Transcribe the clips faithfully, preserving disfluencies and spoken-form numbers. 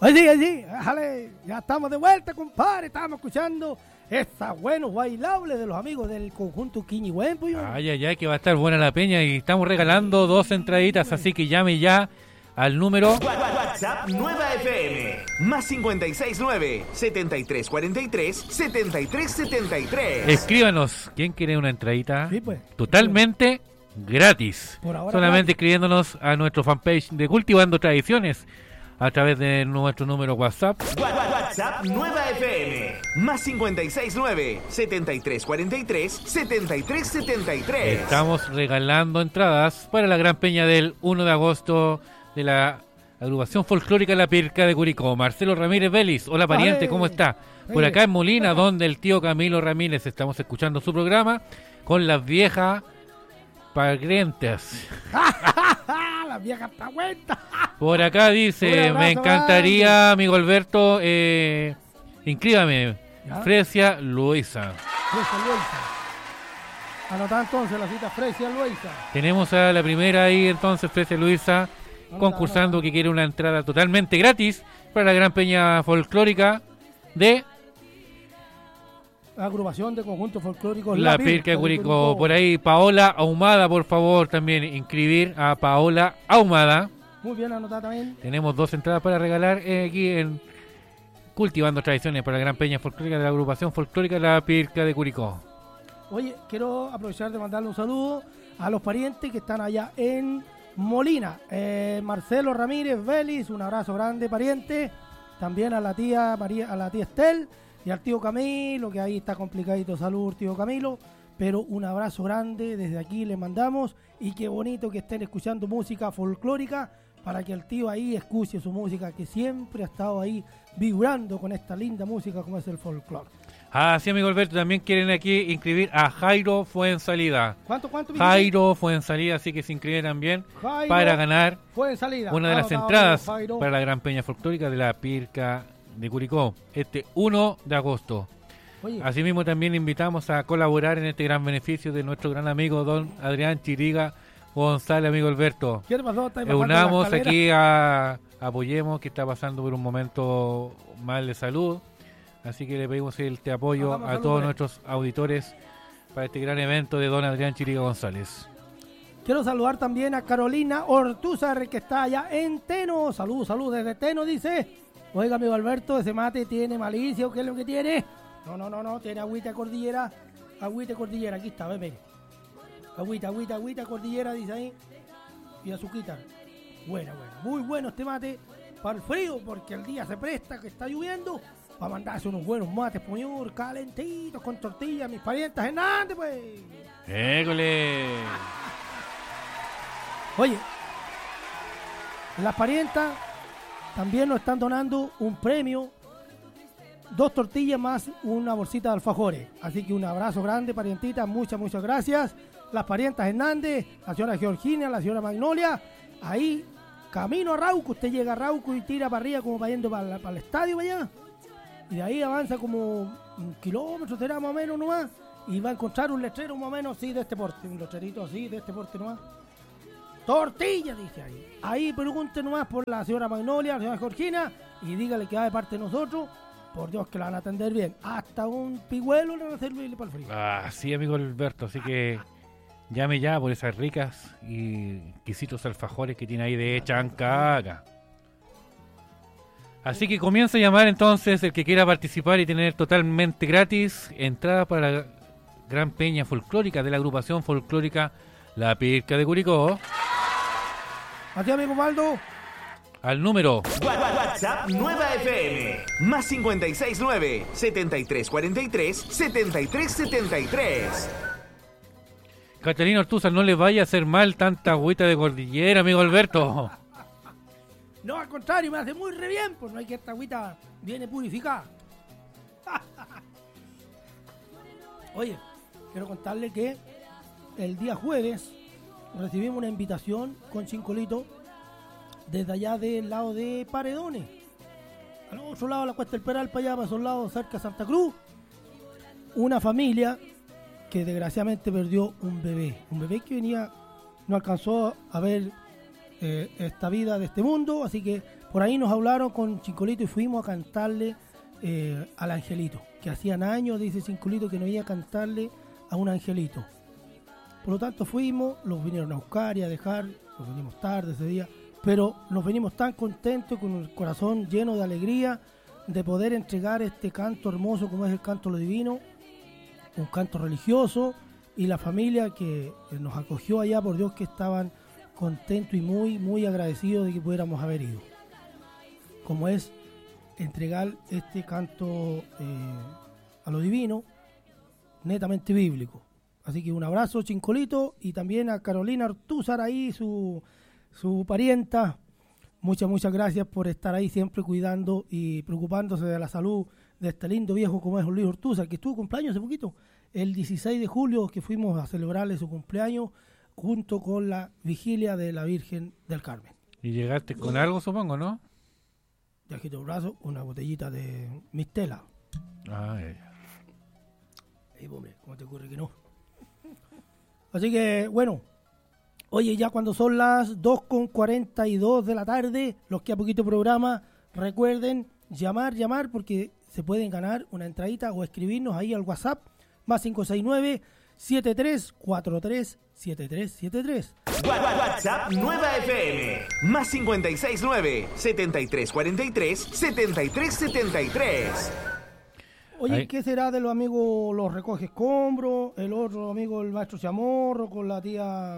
Así, así, déjale, ya estamos de vuelta, compadre. Estamos escuchando estas buenos bailables de los amigos del conjunto Quiñigüen. Pues, ay, ay, ay, que va a estar buena la peña y estamos regalando dos entraditas, así que llame ya al número WhatsApp Nueva F M más cincuenta y seis nueve setenta y tres cuarenta y tres setenta y tres setenta y tres. Escríbanos, ¿quién quiere una entradita? Sí, pues. Totalmente gratis. Por ahora Solamente gratis. escribiéndonos a nuestro fanpage de Cultivando Tradiciones a través de nuestro número WhatsApp. WhatsApp Nueva F M más cincuenta y seis nueve setenta y tres cuarenta y tres setenta y tres setenta y tres. Estamos regalando entradas para la gran peña del uno de agosto de la agrupación folclórica La Pirca de Curicó. Marcelo Ramírez Vélez, hola pariente, ¿cómo está? Por acá en Molina, donde el tío Camilo Ramírez, estamos escuchando su programa con las viejas parientes. Las viejas pagüentas. Por acá dice, me encantaría, amigo Alberto, eh, inscríbame, ¿Ya? Fresia Luisa. Fresia Luisa. Anotá entonces la cita Fresia Luisa. Tenemos a la primera ahí entonces, Fresia Luisa, concursando anota. que quiere una entrada totalmente gratis para la gran peña folclórica de La agrupación de conjuntos folclóricos La Pirca de Curicó. Por ahí, Paola Ahumada, por favor, también inscribir a Paola Ahumada. Muy bien, anotada también. Tenemos dos entradas para regalar eh, aquí en Cultivando Tradiciones para la gran peña folclórica de la agrupación folclórica La Pirca de Curicó. Oye, quiero aprovechar de mandarle un saludo a los parientes que están allá en Molina. Eh, Marcelo Ramírez Vélez, un abrazo grande, pariente. También a la tía María, a la tía Estel y al tío Camilo, que ahí está complicadito salud, tío Camilo. Pero un abrazo grande desde aquí le mandamos, y qué bonito que estén escuchando música folclórica para que el tío ahí escuche su música, que siempre ha estado ahí vibrando con esta linda música como es el folclore. Ah, sí, amigo Alberto, también quieren aquí inscribir a Jairo Fuensalida. ¿Cuánto, cuánto? Jairo Fuensalida, así que se inscribe también Jairo para ganar Fuensalida. una de las Anotado, entradas Jairo. para la gran peña folclórica de La Pirca de Curicó, este uno de agosto. Oye, Asimismo, también invitamos a colaborar en este gran beneficio de nuestro gran amigo don Adrián Chiriga González, amigo Alberto. ¿qué pasó? ¿Estáis bajando Unamos la escalera? aquí a Apoyemos, que está pasando por un momento mal de salud. Así que le pedimos este apoyo Hagamos a salud, todos pues. nuestros auditores para este gran evento de don Adrián Chiriga González. Quiero saludar también a Carolina Ortúzar, que está allá en Teno. Salud, salud desde Teno, dice. Oiga, amigo Alberto, ese mate tiene malicia, ¿o qué es lo que tiene? No, no, no, no, tiene agüita cordillera. Agüita cordillera, aquí está, bebé. Agüita, agüita, agüita cordillera, dice ahí. Y azuquita. Buena, buena. Muy bueno este mate para el frío, porque el día se presta, que está lloviendo. Para mandarse unos buenos mates, señor, calentitos, con tortillas, mis parientes Hernández, pues. ¡École! Oye, las parientas también nos están donando un premio, dos tortillas más una bolsita de alfajores. Así que un abrazo grande, parientitas, muchas, muchas gracias. Las parientas Hernández, la señora Georgina, la señora Magnolia, ahí, camino a Rauco. Usted llega a Rauco y tira para arriba como para yendo para, para el estadio para allá. Y de ahí avanza como un kilómetro, será más o menos nomás. Y va a encontrar un letrero más o menos así de este porte. Un letrerito así de este porte nomás. Tortilla, dice ahí. Ahí pregunte nomás por la señora Magnolia, la señora Georgina, y dígale que va de parte de nosotros. Por Dios que la van a atender bien. Hasta un pigüelo le van a servirle para el frío. Ah, sí, amigo Alberto, así que llame ya por esas ricas y exquisitos alfajores que tiene ahí de Chancaca. Así que comienza a llamar entonces el que quiera participar y tener totalmente gratis entrada para la gran peña folclórica de la agrupación folclórica La Pirca de Curicó. ¿A ti, amigo Maldo? Al número WhatsApp Nueva F M más cincuenta y seis nueve setenta y tres cuarenta y tres setenta y tres setenta y tres. Catalina Ortúzar, no le vaya a hacer mal tanta agüita de cordillera, amigo Alberto. No, al contrario, me hace muy re bien, pues no hay que esta agüita viene purificada. Oye, quiero contarle que el día jueves recibimos una invitación con Chincolito desde allá del lado de Paredones, al otro lado de la Cuesta del Peral, para allá, para esos lados, cerca de Santa Cruz. Una familia que desgraciadamente perdió un bebé, un bebé que venía, no alcanzó a ver eh, esta vida de este mundo, así que por ahí nos hablaron con Chincolito y fuimos a cantarle eh, al angelito, que hacían años, dice Chincolito, que no iba a cantarle a un angelito. Por lo tanto fuimos, los vinieron a buscar y a dejar, nos venimos tarde ese día, pero nos venimos tan contentos, con el corazón lleno de alegría, de poder entregar este canto hermoso como es el canto lo divino, un canto religioso, y la familia que nos acogió allá, por Dios que estaban contentos y muy, muy agradecidos de que pudiéramos haber ido. Como es entregar este canto eh, a lo divino, netamente bíblico. Así que un abrazo, Chincolito, y también a Carolina Ortúzar ahí, su, su parienta. Muchas, muchas gracias por estar ahí siempre cuidando y preocupándose de la salud de este lindo viejo como es Luis Ortúzar, que estuvo cumpleaños hace poquito, el dieciséis de julio, que fuimos a celebrarle su cumpleaños junto con la vigilia de la Virgen del Carmen. Y llegaste con algo, supongo, ¿no? Ya quito el brazo, una botellita de Mistela. Ah, ya. Ey, hombre, ¿cómo te ocurre que no? Así que, bueno, oye, ya cuando son las dos con cuarenta y dos de la tarde, los que a poquito programa, recuerden llamar, llamar, porque se pueden ganar una entradita o escribirnos ahí al WhatsApp, más cinco seis nueve, siete tres cuatro tres, siete tres siete tres. WhatsApp Nueva F M, más cincuenta y seis nueve, setenta y tres cuarenta y tres, setenta y tres setenta y tres. Oye, Ahí. ¿qué será de los amigos los recoge escombros? El otro amigo, el maestro Chamorro, con la tía...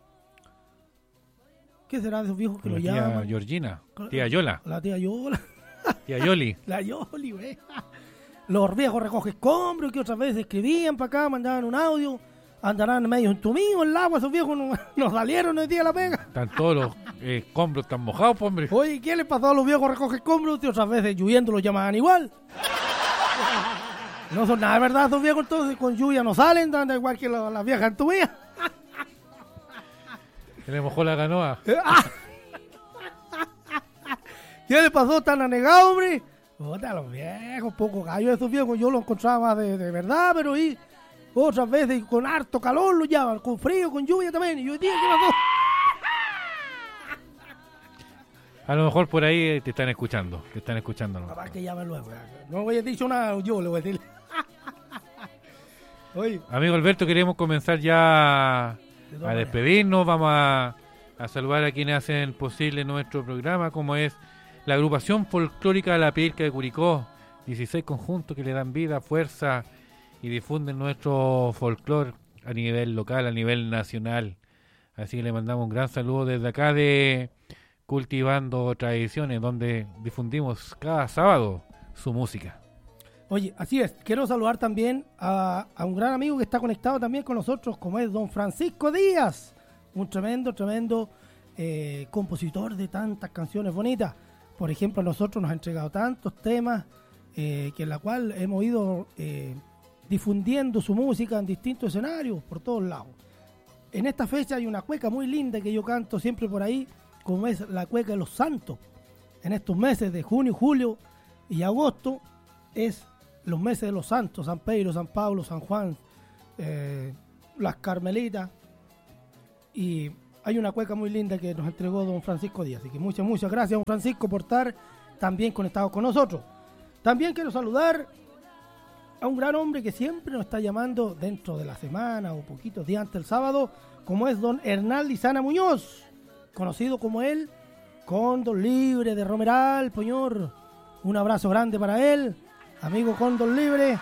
¿Qué será de esos viejos que Con lo la tía llaman? Georgina, tía Yola, La tía Yola. tía Yoli. La Yoli, güey. Los viejos recoge escombros que otras veces escribían para acá, mandaban un audio. Andarán medio entumidos el agua, esos viejos no, nos salieron hoy día a la pega. Están todos los eh, escombros tan mojados, pues, hombre. Oye, ¿qué les pasó a los viejos recoge escombros? Que otras veces lloviendo los llamaban igual. No son nada de verdad esos viejos, entonces con lluvia no salen, dan igual que las la viejas entumidas. Se le mojó la canoa. ¿Qué le pasó? ¿Tan anegado, hombre? Puta, los viejos, poco gallo esos viejos, yo los encontraba de, de verdad, pero y otras veces con harto calor lo llaman, con frío, con lluvia también, y yo día, ¿qué pasó? A lo mejor por ahí te están escuchando, te están escuchando. ¿No? Papá, que llamen luego, no voy a decir nada, yo le voy a decir. Oye. Amigo Alberto, queremos comenzar ya a despedirnos, vamos a, a saludar a quienes hacen posible nuestro programa, como es la agrupación folclórica La Pirca de Curicó, dieciséis conjuntos que le dan vida, fuerza y difunden nuestro folclore a nivel local, a nivel nacional. Así que le mandamos un gran saludo desde acá de Cultivando Tradiciones, donde difundimos cada sábado su música. Oye, así es, quiero saludar también a, a un gran amigo que está conectado también con nosotros, como es don Francisco Díaz, un tremendo, tremendo eh, compositor de tantas canciones bonitas. Por ejemplo, a nosotros nos ha entregado tantos temas eh, que en la cual hemos ido eh, difundiendo su música en distintos escenarios por todos lados. En esta fecha hay una cueca muy linda que yo canto siempre por ahí, como es la cueca de los santos. En estos meses de junio, julio y agosto es los meses de los santos, San Pedro, San Pablo, San Juan, eh, las Carmelitas, y hay una cueca muy linda que nos entregó don Francisco Díaz, así que muchas, muchas gracias don Francisco por estar también conectado con nosotros. También quiero saludar a un gran hombre que siempre nos está llamando dentro de la semana o poquitos días antes del sábado, como es don Hernán Lizana Muñoz, conocido como él, Cóndor Libre de Romeral, Poñor. Un abrazo grande para él, amigo Cóndor Libre.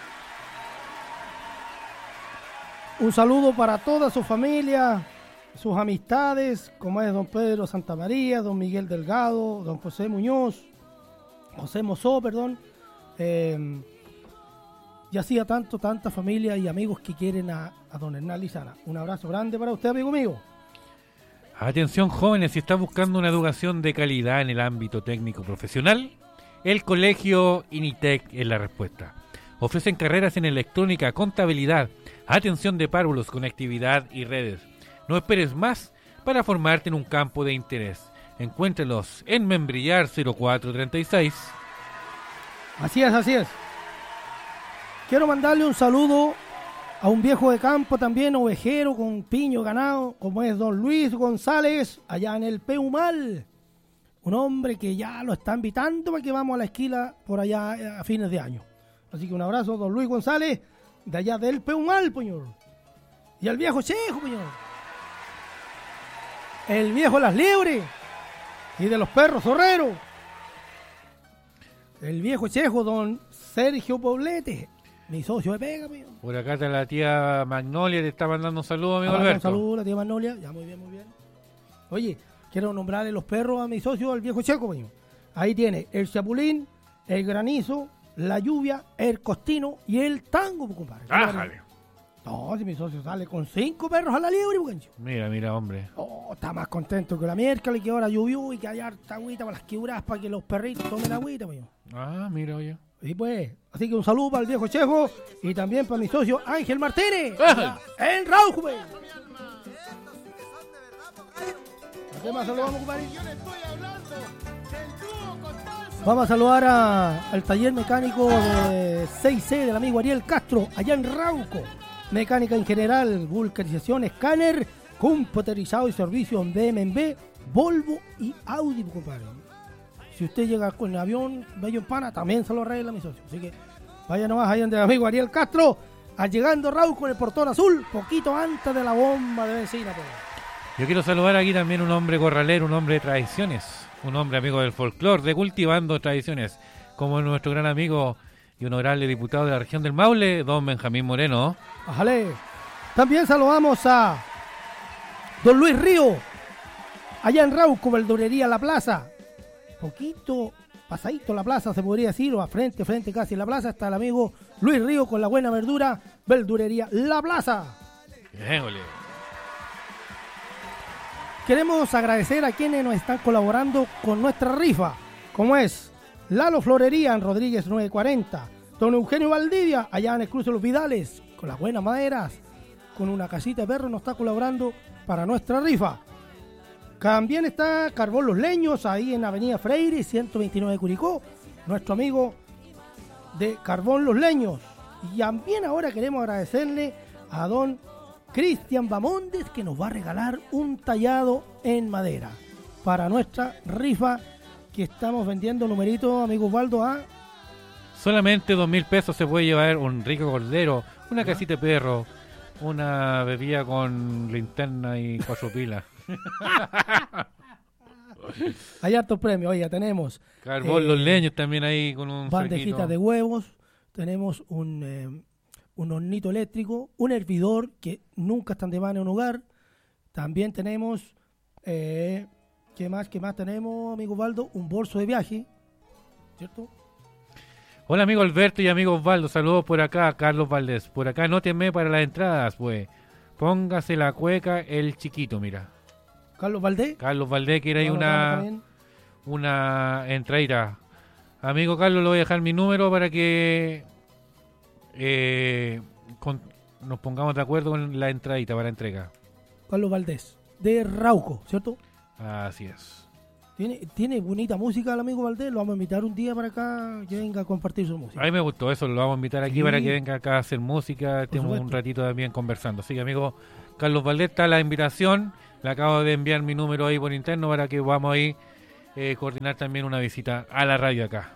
Un saludo para toda su familia, sus amistades, como es don Pedro Santamaría, don Miguel Delgado, don José Muñoz, José Mozó, perdón, eh, y así a tanto, tanta familia y amigos que quieren a, a don Hernán Lizana. Un abrazo grande para usted, amigo mío. Atención jóvenes, si estás buscando una educación de calidad en el ámbito técnico profesional, el Colegio Initec es la respuesta. Ofrecen carreras en electrónica, contabilidad, atención de párvulos, conectividad y redes. No esperes más para formarte en un campo de interés. Encuéntralos en Membrillar cero cuatro treinta y seis. Así es, así es. Quiero mandarle un saludo a un viejo de campo también, ovejero, con piño ganado, como es don Luis González, allá en el Peumal. un hombre que ya lo está invitando para que vamos a la esquila por allá a fines de año. Así que un abrazo, don Luis González, de allá del Peunal, señor. Y al viejo Chejo, señor. El viejo Las Liebres. Y de los perros zorreros. El viejo Chejo, don Sergio Poblete, mi socio de pega, señor. Por acá está la tía Magnolia, te está mandando un saludo, amigo Ah, Alberto. Un saludo, la tía Magnolia. Ya, muy bien, muy bien. Oye, quiero nombrarle los perros a mi socio, al viejo Checo, señor. Ahí tiene el chapulín, el granizo, la lluvia, el costino y el tango, compadre. ¡Ájale! No, si mi socio sale con cinco perros a la liebre, bucancho. Mira, mira, hombre. Oh, está más contento que la miércoles, que ahora llovió y que hay harta agüita para las quebras para que los perritos tomen agüita, pues. Ah, mira, oye. Y pues, así que un saludo para el viejo Chejo y también para mi socio Ángel Martínez. ¡Ángel! ¡El Raujo, pues! ¿A qué más saludamos, compadre? Vamos a saludar a, al taller mecánico de seis C del amigo Ariel Castro, allá en Rauco. Mecánica en general, vulcanización, escáner, computerizado y servicio en B M W, Volvo y Audi, compadre. Si usted llega con el avión Bello en Pana, también se lo arregla mi socio. Así que vaya nomás allá del amigo Ariel Castro, al llegando Rauco en el portón azul, poquito antes de la bomba de benzina. Pues. Yo quiero saludar aquí también un hombre corralero, un hombre de tradiciones, un hombre amigo del folclore, de cultivando tradiciones, como nuestro gran amigo y honorable diputado de la región del Maule, don Benjamín Moreno. Ajale. También saludamos a don Luis Río, allá en Rauco, verdurería La Plaza. Poquito pasadito la plaza, se podría decir, o a frente, frente casi la plaza, está el amigo Luis Río con la buena verdura, verdurería La Plaza. Bien, ole. Queremos agradecer a quienes nos están colaborando con nuestra rifa, como es Lalo Florería en Rodríguez nueve cuarenta, don Eugenio Valdivia allá en el Cruce de los Vidales, con las buenas maderas, con una casita de perro nos está colaborando para nuestra rifa. También está Carbón Los Leños, ahí en Avenida Freire, ciento veintinueve Curicó, nuestro amigo de Carbón Los Leños. Y también ahora queremos agradecerle a don Cristian Bamondes, que nos va a regalar un tallado en madera para nuestra rifa que estamos vendiendo, numerito, amigo Osvaldo, a... Solamente dos mil pesos se puede llevar un rico cordero, una ¿Ya? casita de perro, una bebida con linterna y cuatro pilas. Hay hartos premios, oiga, tenemos Carbón eh, Los Leños también ahí con un bandejitas de huevos, tenemos un, eh, un hornito eléctrico, un hervidor que nunca están de más en un hogar, también tenemos eh, ¿qué más? ¿Qué más tenemos, amigo Osvaldo? Un bolso de viaje, ¿cierto? Hola amigo Alberto y amigo Osvaldo, saludos por acá, Carlos Valdés, por acá anótenme para las entradas, pues, póngase la cueca el chiquito, mira. Carlos Valdés. Carlos Valdés, quiere ahí una, una entradita. Amigo Carlos, le voy a dejar mi número para que eh, con, nos pongamos de acuerdo con la entradita para la entrega. Carlos Valdés, de Rauco, ¿cierto? Así es. Tiene, tiene bonita música el amigo Valdés, lo vamos a invitar un día para acá, que venga a compartir su música. A mí me gustó eso, lo vamos a invitar aquí sí. para que venga acá a hacer música, estemos un ratito también conversando. Así que amigo Carlos Valdés, está la invitación. Le acabo de enviar mi número ahí por interno para que vamos ahí eh, coordinar también una visita a la radio acá.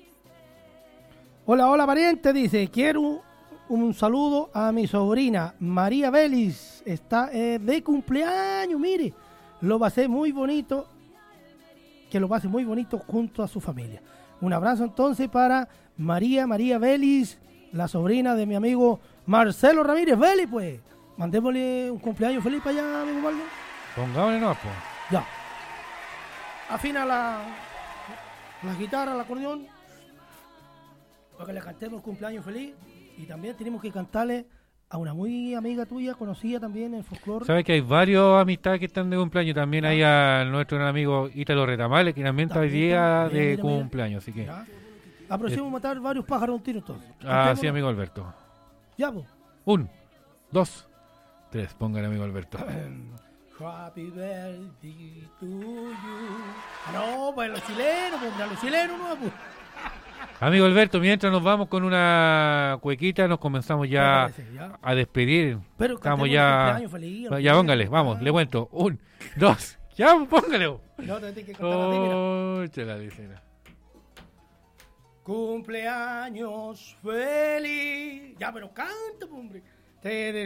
Hola, hola pariente, dice, quiero un, un saludo a mi sobrina María Vélez, está eh, de cumpleaños, mire, lo pasé muy bonito, que lo pase muy bonito junto a su familia. Un abrazo entonces para María, María Vélez, la sobrina de mi amigo Marcelo Ramírez Vélez, pues, mandémosle un cumpleaños feliz para allá, amigo Waldo. Pongámosle no, pues. Ya. Afina la, la guitarra, el acordeón, para que le cantemos el cumpleaños feliz. Y también tenemos que cantarle a una muy amiga tuya, conocida también en folclore. Sabes que hay varios amistades que están de cumpleaños. También ah. hay a nuestro gran amigo Ítalo Retamales, que también, también está hoy día también, de mira, cumpleaños. Así que aproximamos a matar varios pájaros un tiro entonces. Ah, sí, amigo Alberto. Ya, pues. Un, dos, tres. Pongan, amigo Alberto. Happy birthday to you. Ah, no, pues los chilenos, pues los chilenos no, pues. Amigo Alberto, mientras nos vamos con una cuequita, nos comenzamos ya, parece, ya. a despedir. Pero estamos ya. Feliz, ya, póngale, vamos, le cuento. Un, dos, Ya, póngale. No, te tienes que contar a ti, mira. Oh, la dicena. Cumpleaños feliz. Ya, pero canta, hombre. Te